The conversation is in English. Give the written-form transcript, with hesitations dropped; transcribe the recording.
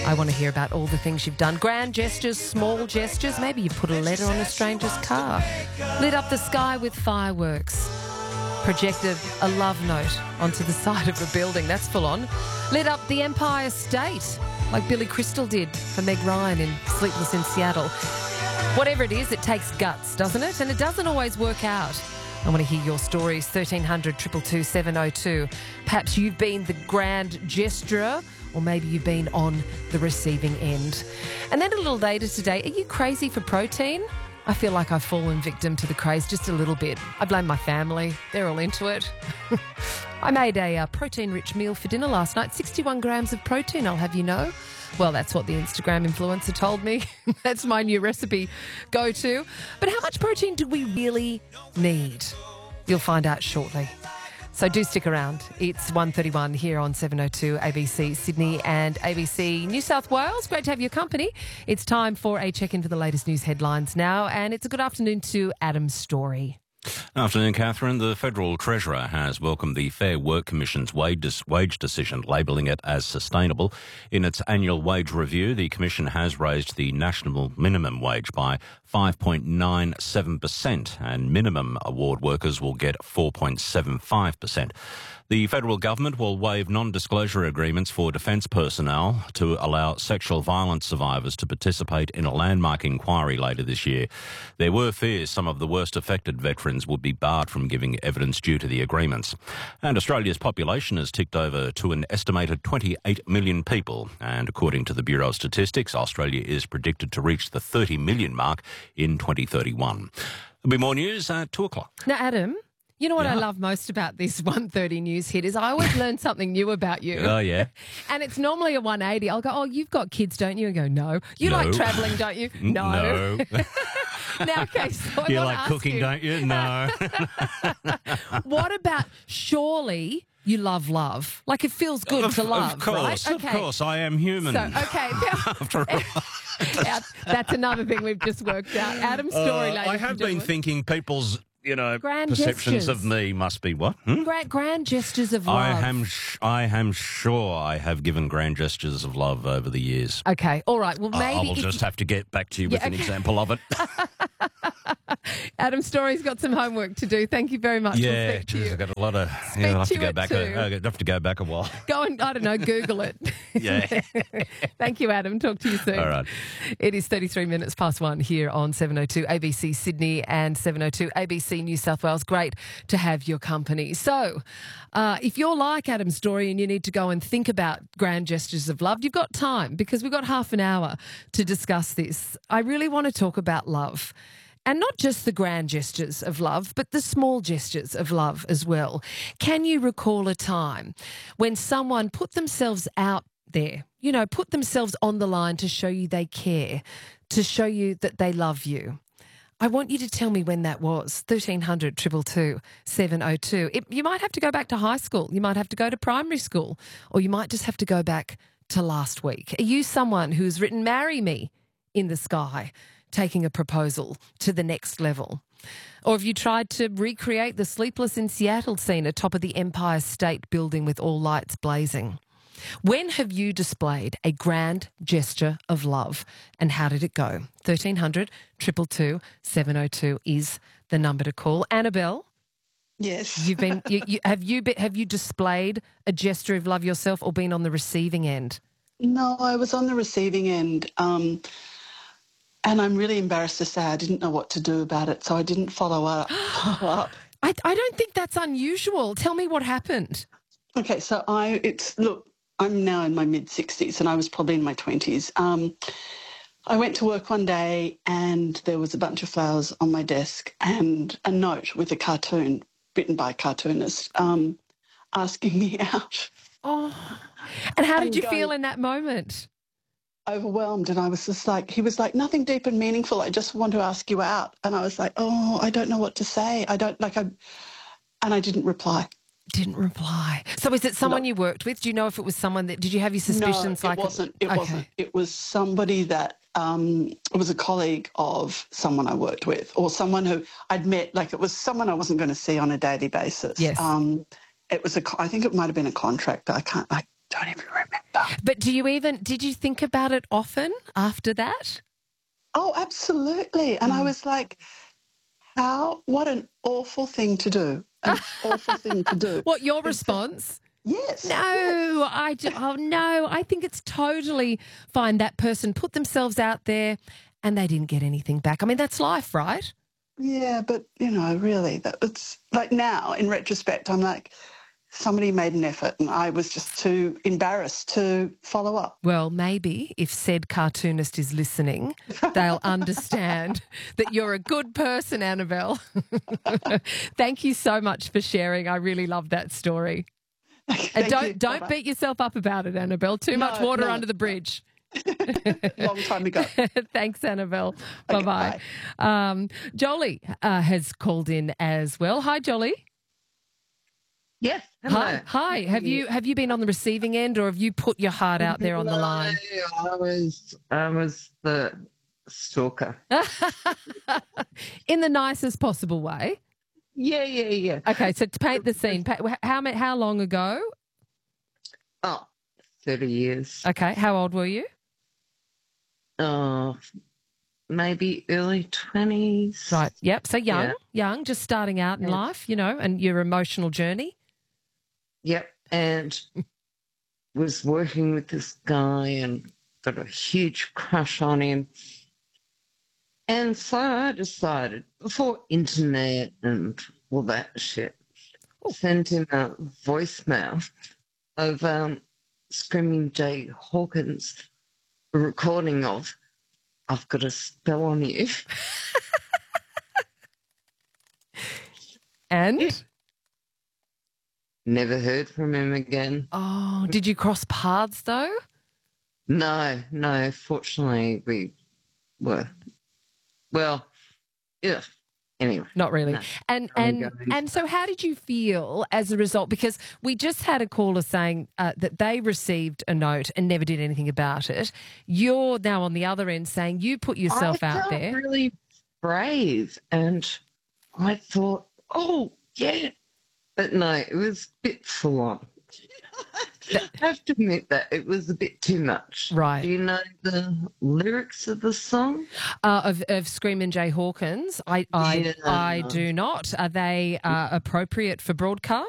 I want to hear about all the things you've done. Grand gestures, small gestures. Maybe you put a letter on a stranger's car. Lit up the sky with fireworks. Projected a love note onto the side of a building. That's full on. Lit up the Empire State like Billy Crystal did for Meg Ryan in Sleepless in Seattle. Whatever it is, it takes guts, doesn't it? And it doesn't always work out. I want to hear your stories. 1300 222 702. Perhaps you've been the grand gesturer, or maybe you've been on the receiving end. And then a little later today, are you crazy for protein? I feel like I've fallen victim to the craze just a little bit. I blame my family. They're all into it. I made a protein-rich meal for dinner last night. 61 grams of protein, I'll have you know. Well, that's what the Instagram influencer told me. That's my new recipe go-to. But how much protein do we really need? You'll find out shortly. So do stick around. It's 1:31 here on 702 ABC Sydney and ABC New South Wales. Great to have your company. It's time for a check-in for the latest news headlines now, and it's a good afternoon to Adam Story. Afternoon, Catherine. The Federal Treasurer has welcomed the Fair Work Commission's wage decision, labelling it as sustainable. In its annual wage review, the Commission has raised the national minimum wage by 5.97%, and minimum award workers will get 4.75%. The federal government will waive non-disclosure agreements for defence personnel to allow sexual violence survivors to participate in a landmark inquiry later this year. There were fears some of the worst affected veterans would be barred from giving evidence due to the agreements. And Australia's population has ticked over to an estimated 28 million people. And according to the Bureau of Statistics, Australia is predicted to reach the 30 million mark in 2031. There'll be more news at 2 o'clock. Now, Adam, you know what I love most about this 1:30 news hit is I always learn something new about you. Oh, yeah. And it's normally a 180. I'll go, oh, you've got kids, don't you? And go, no. You like travelling, don't you? No. Now, okay, so you like cooking, don't you? No. What about surely you love love? Like it feels good to love, of course, right? Of course, I am human. So, okay. After all. That's another thing we've just worked out. Adam's story, ladies I have been thinking people's grand perceptions gestures of me must be what? Grand gestures of love. I am sure I have given grand gestures of love over the years. Okay, all right. Well, maybe I will just have to get back to you with an example of it. Adam Story's got some homework to do. Thank you very much. Yeah, we'll speak to you. I've got a lot of. I'll have to go back. Too. I'll have to go back a while. Go and, I don't know, Google it. Yeah. Thank you, Adam. Talk to you soon. All right. It is 33 minutes past 1 here on 702 ABC Sydney and 702 ABC New South Wales. Great to have your company. So, if you're like Adam Story and you need to go and think about grand gestures of love, you've got time because we've got half an hour to discuss this. I really want to talk about love. And not just the grand gestures of love, but the small gestures of love as well. Can you recall a time when someone put themselves out there, put themselves on the line to show you they care, to show you that they love you? I want you to tell me when that was. 1300 222 702. You might have to go back to high school. You might have to go to primary school, or you might just have to go back to last week. Are you someone who's written "marry me" in the sky, taking a proposal to the next level? Or have you tried to recreate the Sleepless in Seattle scene atop of the Empire State Building with all lights blazing? When have you displayed a grand gesture of love, and how did it go? 1300 222 702 is the number to call. Annabelle? Yes. Have you displayed a gesture of love yourself or been on the receiving end? No, I was on the receiving end. And I'm really embarrassed to say I didn't know what to do about it, so I didn't follow up. I don't think that's unusual. Tell me what happened. Okay, so I'm now in my mid-60s and I was probably in my 20s. I went to work one day and there was a bunch of flowers on my desk and a note with a cartoon written by a cartoonist asking me out. Oh, and how did you feel in that moment? Overwhelmed, and I was just like, he was like, nothing deep and meaningful, I just want to ask you out. And I was like, oh, I don't know what to say. And I didn't reply. Didn't reply. So is it someone you worked with? Do you know if it was someone did you have your suspicions? No, it wasn't. It wasn't. It was somebody that, it was a colleague of someone I worked with, or someone who I'd met, like it was someone I wasn't going to see on a daily basis. Yes. It was I think it might have been a contractor. don't even remember. But did you think about it often after that? Oh, absolutely. And I was like, what an awful thing to do. An awful thing to do. What, your response? Yes. No, I think it's totally fine. That person put themselves out there and they didn't get anything back. I mean, that's life, right? Yeah, but, really, it's like now, in retrospect, I'm like, somebody made an effort and I was just too embarrassed to follow up. Well, maybe if said cartoonist is listening, they'll understand that you're a good person, Annabelle. Thank you so much for sharing. I really love that story. And don't beat yourself up about it, Annabelle. Too much water under the bridge. Long time ago. Thanks, Annabelle. Okay, bye-bye. Jolie has called in as well. Hi, Jolie. Yes. Hello. Hi. Have you been on the receiving end, or have you put your heart out there on the line? I was the stalker. In the nicest possible way. Yeah. Okay, so to paint the scene, how long ago? Oh, 30 years. Okay, how old were you? Oh, maybe early 20s. Right, yep, so young, just starting out in life, and your emotional journey. Yep, and was working with this guy and got a huge crush on him. And so I decided, before internet and all that shit, send him a voicemail of Screaming Jay Hawkins, a recording of I've Got a Spell on You. And? Never heard from him again. Oh, did you cross paths though? No. Fortunately, we were... Well, yeah. Anyway, not really. No. And so, how did you feel as a result? Because we just had a caller saying that they received a note and never did anything about it. You're now on the other end saying you put yourself out there. I felt really brave, and I thought, oh yeah, but no, it was a bit full on. I have to admit that it was a bit too much. Right. Do you know the lyrics of the song? Of Screamin' Jay Hawkins? I do not. Are they appropriate for broadcast?